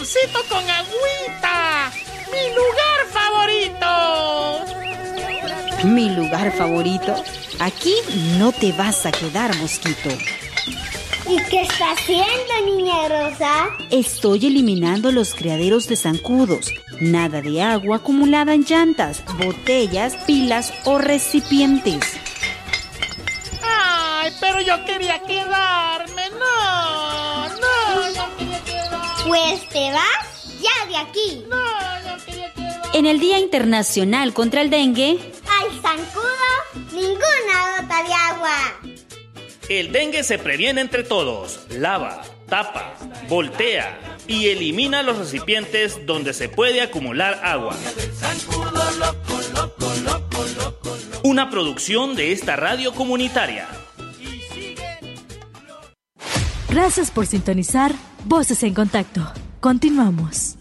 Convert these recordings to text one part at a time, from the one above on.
jamoncito con agüita. ¡Mi lugar favorito! ¿Mi lugar favorito? Aquí no te vas a quedar, mosquito. ¿Y qué está haciendo, niña Rosa? Estoy eliminando los criaderos de zancudos. Nada de agua acumulada en llantas, botellas, pilas o recipientes. ¡Ay, pero yo quería quedarme! ¡No quería quedarme! Pues te vas ya de aquí. ¡No quería quedarme! En el Día Internacional contra el Dengue, Al zancudo, ninguna gota de agua. El dengue se previene entre todos. Lava, tapa, voltea y elimina los recipientes donde se puede acumular agua. Una producción de esta radio comunitaria. Gracias por sintonizar Voces en Contacto. Continuamos.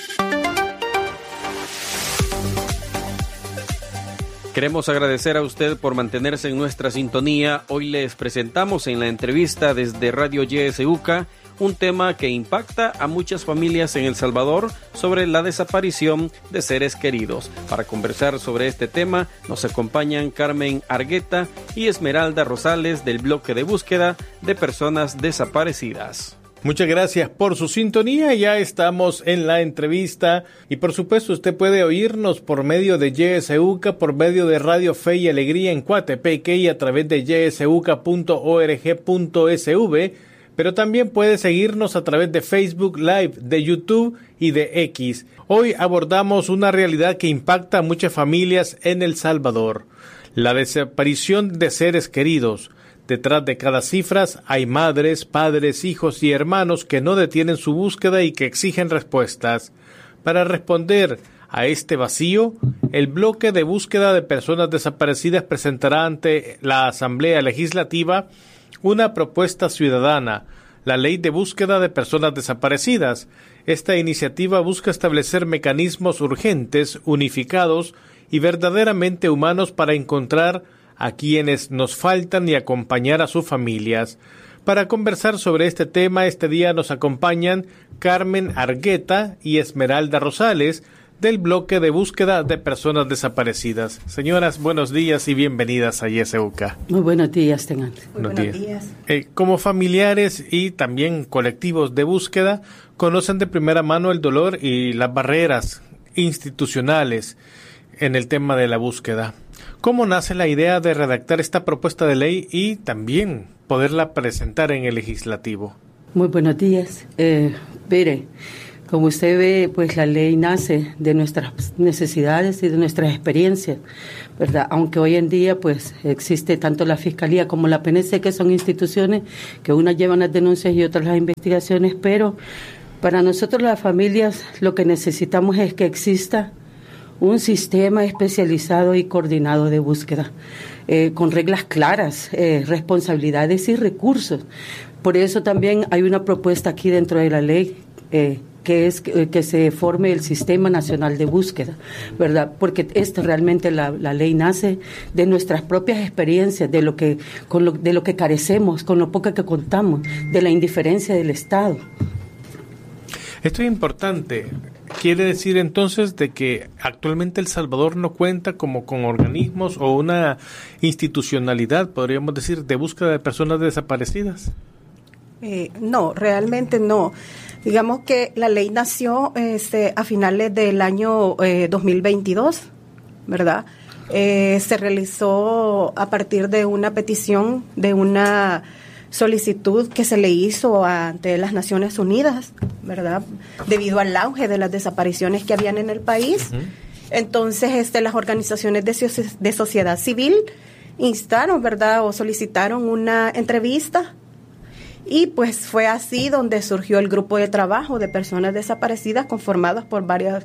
Queremos agradecer a usted por mantenerse en nuestra sintonía. Hoy les presentamos en la entrevista desde Radio YSUCA un tema que impacta a muchas familias en El Salvador sobre la desaparición de seres queridos. Para conversar sobre este tema nos acompañan Carmen Argueta y Esmeralda Rosales del bloque de búsqueda de personas desaparecidas. Muchas gracias por su sintonía. Ya estamos en la entrevista y por supuesto usted puede oírnos por medio de YSUCA, por medio de Radio Fe y Alegría en Coatepeque y a través de ysuca.org.sv, pero también puede seguirnos a través de Facebook Live, de YouTube y de X. Hoy abordamos una realidad que impacta a muchas familias en El Salvador: la desaparición de seres queridos. Detrás de cada cifra hay madres, padres, hijos y hermanos que no detienen su búsqueda y que exigen respuestas. Para responder a este vacío, el bloque de búsqueda de personas desaparecidas presentará ante la Asamblea Legislativa una propuesta ciudadana, la Ley de Búsqueda de Personas Desaparecidas. Esta iniciativa busca establecer mecanismos urgentes, unificados y verdaderamente humanos para encontrar a quienes nos faltan y acompañar a sus familias. Para conversar sobre este tema, este día nos acompañan Carmen Argueta y Esmeralda Rosales del bloque de búsqueda de personas desaparecidas. Señoras, buenos días y bienvenidas a YSUCA. Muy buenos días, tengan. Buenos días. Como familiares y también colectivos de búsqueda, conocen de primera mano el dolor y las barreras institucionales en el tema de la búsqueda. ¿Cómo nace la idea de redactar esta propuesta de ley y también poderla presentar en el legislativo? Muy buenos días. Mire, como usted ve, pues la ley nace de nuestras necesidades y de nuestras experiencias, ¿verdad? Aunque hoy en día pues existe tanto la Fiscalía como la PNC, que son instituciones que unas llevan las denuncias y otras las investigaciones, pero para nosotros las familias lo que necesitamos es que exista un sistema especializado y coordinado de búsqueda, con reglas claras, responsabilidades y recursos. Por eso también hay una propuesta aquí dentro de la ley, que es que se forme el Sistema Nacional de Búsqueda, ¿verdad? Porque realmente la ley nace de nuestras propias experiencias, de lo que carecemos, con lo poco que contamos, de la indiferencia del Estado. Esto es importante. Quiere decir entonces de que actualmente El Salvador no cuenta como con organismos o una institucionalidad, podríamos decir, de búsqueda de personas desaparecidas. No, realmente no. Digamos que la ley nació a finales del año 2022, ¿verdad? Se realizó a partir de una petición, de una solicitud que se le hizo ante las Naciones Unidas, ¿verdad? Debido al auge de las desapariciones que habían en el país. Uh-huh. Entonces, las organizaciones de sociedad civil instaron, ¿verdad? O solicitaron una entrevista. Y pues fue así donde surgió el grupo de trabajo de personas desaparecidas conformadas por varias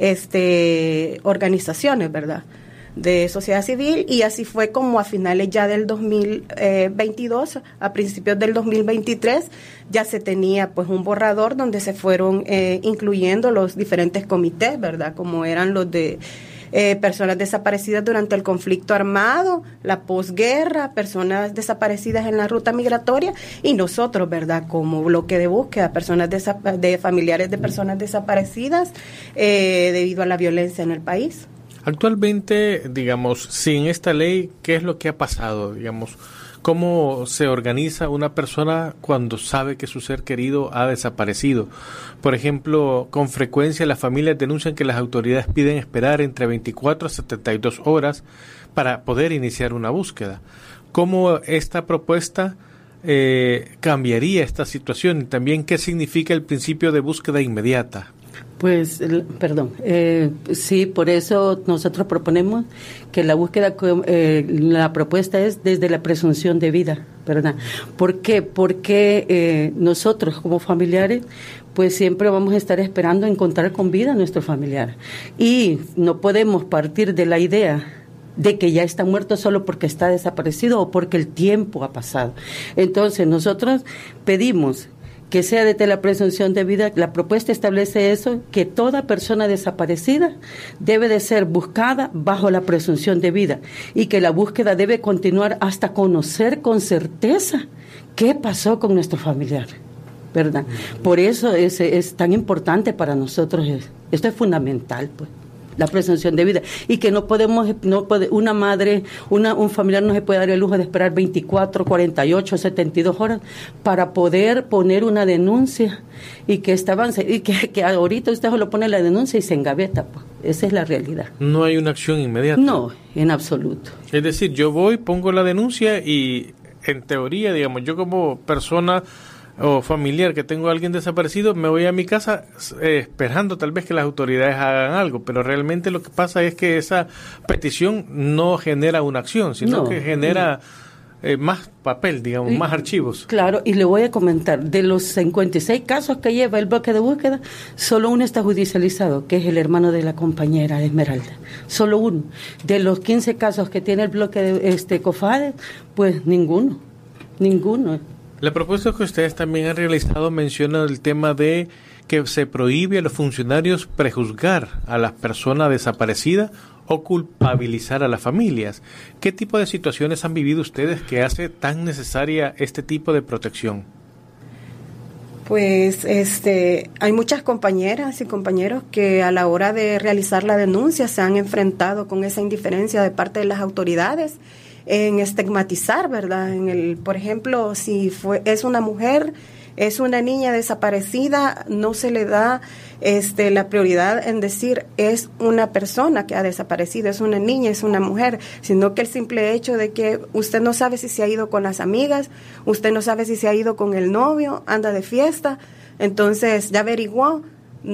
organizaciones, ¿verdad?, de sociedad civil, y así fue como a finales ya del 2022, a principios del 2023, ya se tenía pues un borrador donde se fueron incluyendo los diferentes comités, ¿verdad?, como eran los de personas desaparecidas durante el conflicto armado, la posguerra, personas desaparecidas en la ruta migratoria y nosotros, ¿verdad? Como bloque de búsqueda, personas de familiares de personas desaparecidas debido a la violencia en el país. Actualmente, digamos, sin esta ley, ¿qué es lo que ha pasado? Digamos, ¿cómo se organiza una persona cuando sabe que su ser querido ha desaparecido? Por ejemplo, con frecuencia las familias denuncian que las autoridades piden esperar entre 24 a 72 horas para poder iniciar una búsqueda. ¿Cómo esta propuesta cambiaría esta situación? Y también, ¿qué significa el principio de búsqueda inmediata? Pues, sí, por eso nosotros proponemos que la búsqueda, la propuesta es desde la presunción de vida, ¿verdad? ¿Por qué? Porque nosotros como familiares, pues siempre vamos a estar esperando encontrar con vida a nuestro familiar. Y no podemos partir de la idea de que ya está muerto solo porque está desaparecido o porque el tiempo ha pasado. Entonces, nosotros pedimos que sea desde la presunción de vida. La propuesta establece eso, que toda persona desaparecida debe de ser buscada bajo la presunción de vida y que la búsqueda debe continuar hasta conocer con certeza qué pasó con nuestro familiar, ¿verdad? Por eso es tan importante para nosotros. Esto es fundamental, pues, la presunción de vida, y que una madre, un familiar no se puede dar el lujo de esperar 24, 48, 72 horas para poder poner una denuncia y que que ahorita usted lo pone la denuncia y se engaveta, pues. Esa es la realidad. No hay una acción inmediata. No, en absoluto. Es decir, yo voy, pongo la denuncia y en teoría, digamos, yo como persona o familiar que tengo a alguien desaparecido, me voy a mi casa esperando tal vez que las autoridades hagan algo, pero realmente lo que pasa es que esa petición no genera una acción, sino que genera más papel, digamos, más archivos. Claro, y le voy a comentar, de los 56 casos que lleva el bloque de búsqueda, solo uno está judicializado, que es el hermano de la compañera de Esmeralda, solo uno. De los 15 casos que tiene el bloque de COFADE, pues ninguno. La propuesta que ustedes también han realizado menciona el tema de que se prohíbe a los funcionarios prejuzgar a las personas desaparecidas o culpabilizar a las familias. ¿Qué tipo de situaciones han vivido ustedes que hace tan necesaria este tipo de protección? Pues hay muchas compañeras y compañeros que a la hora de realizar la denuncia se han enfrentado con esa indiferencia de parte de las autoridades en estigmatizar, ¿verdad? Por ejemplo, si es una mujer, es una niña desaparecida, no se le da la prioridad en decir es una persona que ha desaparecido, es una niña, es una mujer, sino que el simple hecho de que usted no sabe si se ha ido con las amigas, usted no sabe si se ha ido con el novio, anda de fiesta, entonces ya averiguó,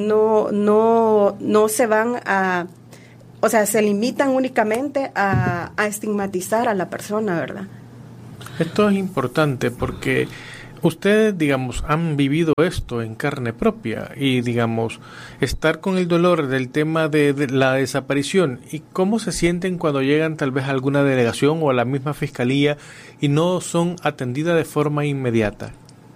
no se van a... O sea, se limitan únicamente a estigmatizar a la persona, ¿verdad? Esto es importante porque ustedes, digamos, han vivido esto en carne propia y, digamos, estar con el dolor del tema de la desaparición y cómo se sienten cuando llegan tal vez a alguna delegación o a la misma fiscalía y no son atendidas de forma inmediata.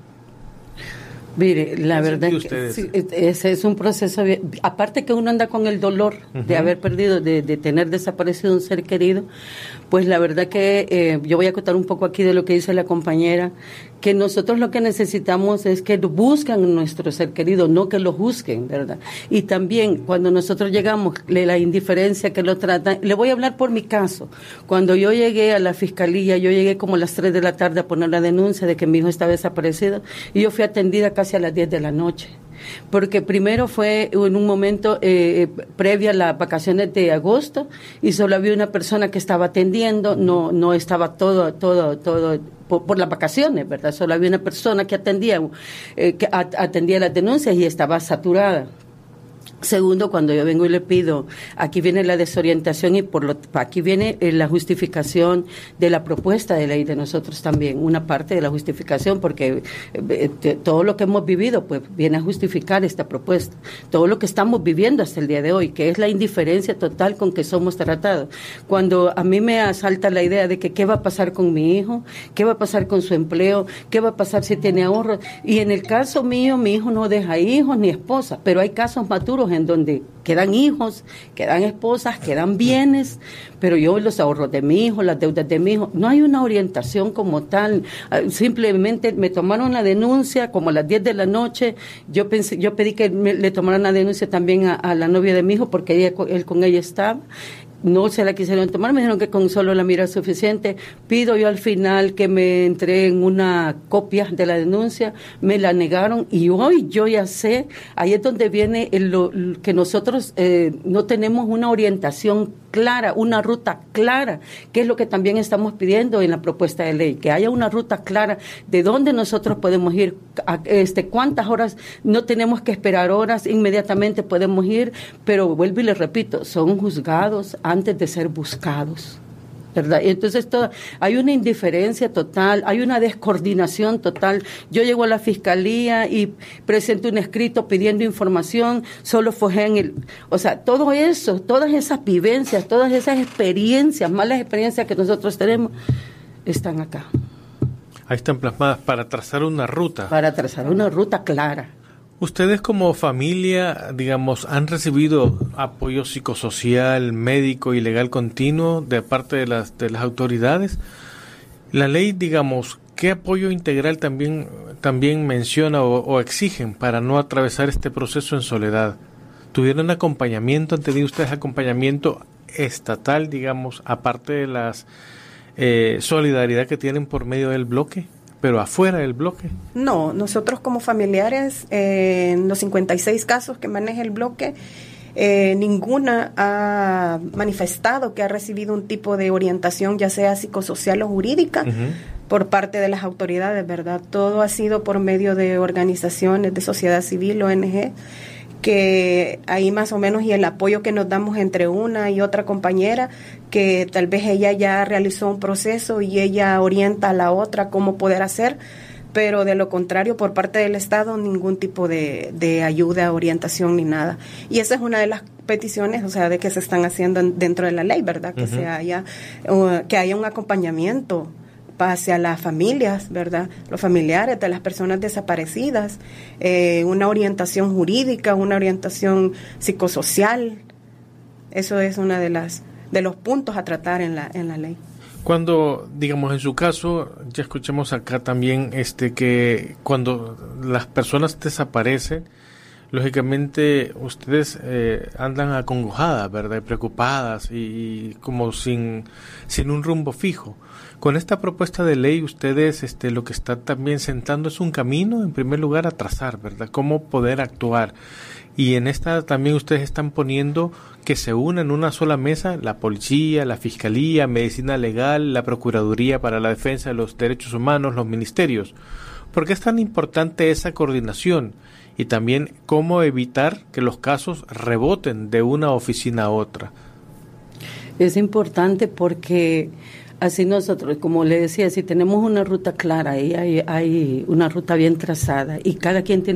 Mire, la verdad que sí, ese es un proceso, aparte que uno anda con el dolor de haber perdido, de tener desaparecido un ser querido, pues la verdad que yo voy a contar un poco aquí de lo que dice la compañera, que nosotros lo que necesitamos es que busquen nuestro ser querido, no que lo juzguen, ¿verdad? Y también cuando nosotros llegamos, la indiferencia que lo tratan, le voy a hablar por mi caso, cuando yo llegué a la fiscalía, yo llegué como a las 3 de la tarde a poner la denuncia de que mi hijo estaba desaparecido y yo fui atendida casi a las 10 de la noche. Porque primero fue en un momento previo a las vacaciones de agosto y solo había una persona que estaba atendiendo, no estaba todo por las vacaciones, ¿verdad? Solo había una persona que atendía las denuncias y estaba saturada. Segundo, cuando yo vengo y le pido, aquí viene la desorientación y aquí viene la justificación de la propuesta de ley de nosotros también, una parte de la justificación, porque todo lo que hemos vivido pues viene a justificar esta propuesta, todo lo que estamos viviendo hasta el día de hoy, que es la indiferencia total con que somos tratados. Cuando a mí me asalta la idea de que qué va a pasar con mi hijo, qué va a pasar con su empleo, qué va a pasar si tiene ahorros, y en el caso mío, mi hijo no deja hijos ni esposa, pero hay casos más futuros en donde quedan hijos, quedan esposas, quedan bienes, pero yo los ahorros de mi hijo, las deudas de mi hijo, no hay una orientación como tal. Simplemente me tomaron la denuncia como a las 10 de la noche. Yo pedí que le tomaran la denuncia también a la novia de mi hijo porque él con ella estaba. No se la quisieron tomar, me dijeron que con solo la mira es suficiente. Pido yo al final que me entreguen una copia de la denuncia, me la negaron y hoy yo ya sé, ahí es donde viene que nosotros no tenemos una orientación clara, una ruta clara, que es lo que también estamos pidiendo en la propuesta de ley, que haya una ruta clara de dónde nosotros podemos ir, cuántas horas, no tenemos que esperar horas, inmediatamente podemos ir, pero vuelvo y les repito, son juzgados antes de ser buscados, ¿verdad? Y entonces hay una indiferencia total, hay una descoordinación total. Yo llego a la fiscalía y presento un escrito pidiendo información, solo forjé todo eso, todas esas vivencias, todas esas experiencias, malas experiencias que nosotros tenemos, están acá. Ahí están plasmadas para trazar una ruta. Para trazar una ruta clara. ¿Ustedes como familia, digamos, han recibido apoyo psicosocial, médico y legal continuo de parte de las autoridades? La ley, digamos, ¿qué apoyo integral también menciona o exigen para no atravesar este proceso en soledad? ¿Tuvieron acompañamiento? ¿Han tenido ustedes acompañamiento estatal, digamos, aparte de las solidaridad que tienen por medio del bloque? ¿Pero afuera del bloque? No, nosotros como familiares, en los 56 casos que maneja el bloque, ninguna ha manifestado que ha recibido un tipo de orientación, ya sea psicosocial o jurídica, por parte de las autoridades, ¿verdad? Todo ha sido por medio de organizaciones de sociedad civil, ONG, que ahí más o menos, y el apoyo que nos damos entre una y otra compañera, que tal vez ella ya realizó un proceso y ella orienta a la otra cómo poder hacer, pero de lo contrario, por parte del Estado, ningún tipo de ayuda, orientación ni nada. Y esa es una de las peticiones, o sea, de que se están haciendo dentro de la ley, ¿verdad? Que que haya un acompañamiento hacia las familias, ¿verdad? Los familiares de las personas desaparecidas, una orientación jurídica, una orientación psicosocial. Eso es una de los puntos a tratar en la ley. Cuando, digamos, en su caso, ya escuchamos acá también que cuando las personas desaparecen, lógicamente ustedes andan acongojadas, ¿verdad? Y preocupadas y como sin un rumbo fijo. Con esta propuesta de ley, ustedes lo que están también sentando es un camino, en primer lugar, a trazar, ¿verdad? Cómo poder actuar. Y en esta también ustedes están poniendo que se una en una sola mesa la policía, la fiscalía, medicina legal, la procuraduría para la defensa de los derechos humanos, los ministerios. ¿Por qué es tan importante esa coordinación? Y también cómo evitar que los casos reboten de una oficina a otra. Es importante porque así nosotros, como le decía, si tenemos una ruta clara y hay una ruta bien trazada y cada quien tiene